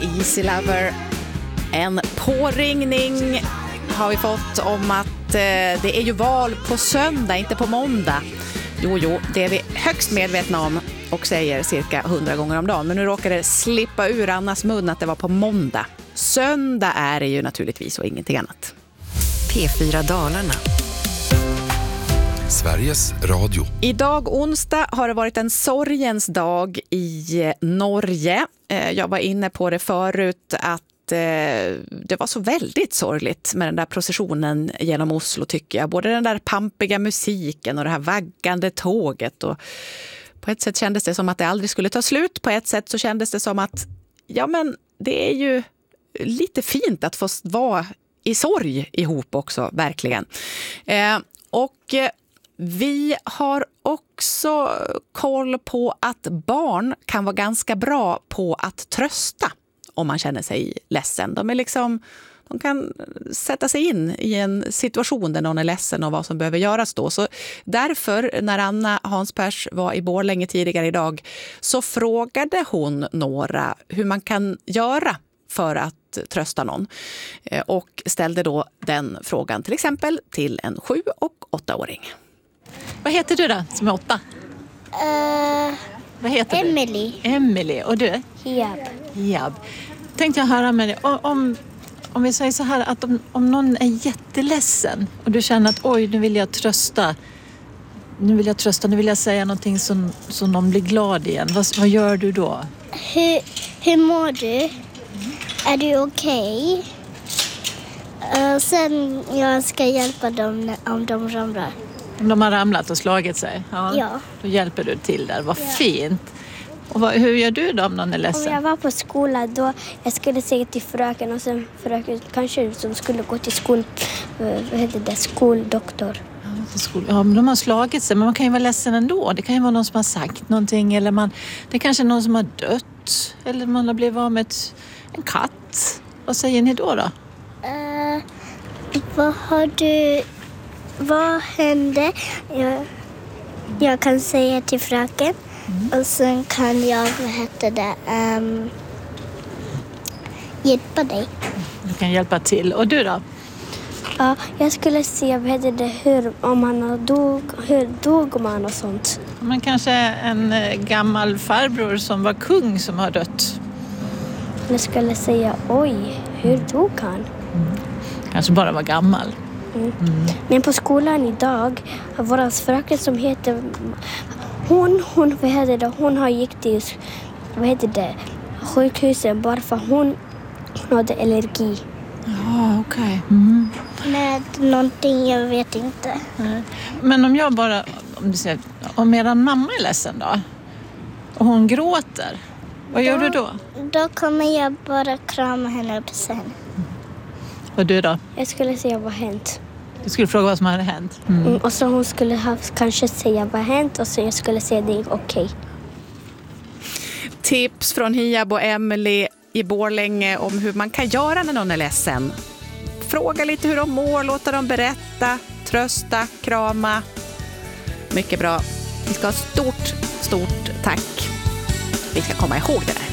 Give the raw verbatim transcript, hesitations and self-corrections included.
Easy Lover. En påringning har vi fått om att eh, det är ju val på söndag, inte på måndag. Jo, jo, det är vi högst medvetna om och säger cirka hundra gånger om dagen. Men nu råkar det slippa ur Annas mun att det var på måndag. Söndag är det ju naturligtvis och ingenting annat. P fyra Dalarna. Sveriges Radio. Idag onsdag har det varit en sorgens dag i Norge. Jag var inne på det förut att det var så väldigt sorgligt med den där processionen genom Oslo, tycker jag. Både den där pampiga musiken och det här vaggande tåget. Och på ett sätt kändes det som att det aldrig skulle ta slut. På ett sätt så kändes det som att ja, men det är ju lite fint att få vara i sorg ihop också, verkligen. Eh, och vi har också koll på att barn kan vara ganska bra på att trösta om man känner sig ledsen. De är liksom, de kan sätta sig in i en situation där någon är ledsen och vad som behöver göras då. Så därför, när Anna Hanspärs var i Borlänge tidigare idag, så frågade hon några hur man kan göra för att trösta någon. Och ställde då den frågan till exempel till en sju- och åttaåring. Vad heter du då, som är åtta? Uh, Vad heter Emily. du? Emily. Och du? Hiab. Hiab. Tänkte jag höra med dig. Om, om vi säger så här, att om, om någon är jätteledsen och du känner att oj, nu vill jag trösta. Nu vill jag trösta, nu vill jag säga någonting som, som någon blir glad igen. Vad, vad gör du då? Hur, hur mår du? Mm. Är du okej? Okay? Uh, sen jag ska hjälpa dem om de ramlar. Om de har ramlat och slagit sig? Ja. Ja. Då hjälper du till där. Vad ja. Fint. Och vad, hur gör du då om någon är ledsen? Om jag var på skolan då jag skulle säga till fröken och sen fröken kanske som skulle gå till skol, vad heter det, skoldoktor. Ja, till skol, ja, men de har slagit sig, men man kan ju vara ledsen ändå. Det kan ju vara någon som har sagt någonting eller man, det är kanske någon som har dött eller man har blivit av med ett, en katt. Vad säger ni då då? Uh, vad har du... Vad hände? Jag, jag kan säga till fröken. Mm. Och sen kan jag, vad heter det, um, hjälpa dig. Du kan hjälpa till. Och du då? Ja, jag skulle se, vad heter det, hur, om man dog, hur dog man och sånt. Men kanske en gammal farbror som var kung som har dött. Jag skulle säga, oj, hur dog han? Mm. Kanske bara var gammal. Mm. Mm. Men på skolan idag har vår fröken som heter hon, hon, vad heter det, hon har gick till vad heter det, sjukhuset bara för hon, hon hade allergi. Ja, okej. Okay. Mm. Med någonting, jag vet inte. Nej. Men om jag bara, om du säger, om eran mamma är ledsen då och hon gråter, vad gör då, du då? Då kommer jag bara krama henne på sen. Och du då? Jag skulle säga vad hänt. Du skulle fråga vad som hade hänt? Mm. Mm, och så hon skulle ha, kanske säga vad hänt och så jag skulle säga det är okej. Okay. Tips från Hiab och Emily i Borlänge om hur man kan göra när någon är ledsen. Fråga lite hur de mår, låta dem berätta, trösta, krama. Mycket bra. Vi ska ha stort, stort tack. Vi ska komma ihåg det där.